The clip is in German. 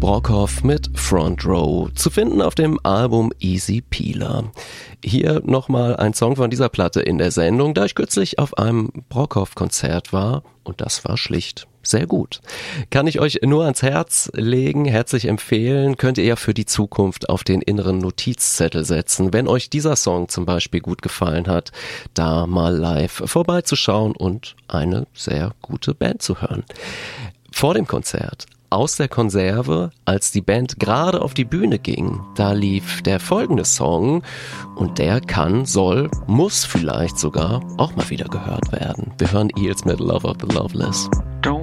Brockhoff mit Front Row, zu finden auf dem Album Easy Peeler. Hier nochmal ein Song von dieser Platte in der Sendung, da ich kürzlich auf einem Brockhoff-Konzert war und das war schlicht sehr gut. Kann ich euch nur ans Herz legen, herzlich empfehlen, könnt ihr ja für die Zukunft auf den inneren Notizzettel setzen, wenn euch dieser Song zum Beispiel gut gefallen hat, da mal live vorbeizuschauen und eine sehr gute Band zu hören. Vor dem Konzert, aus der Konserve, als die Band gerade auf die Bühne ging, da lief der folgende Song und der kann, soll, muss vielleicht sogar auch mal wieder gehört werden. Wir hören Eels mit Love of the Loveless. Don't